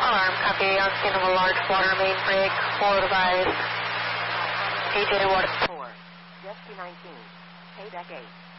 Alarm, copy. On scene of a large water main break. Forward advise. AJ to water. 4. Jet 219. Payback 8.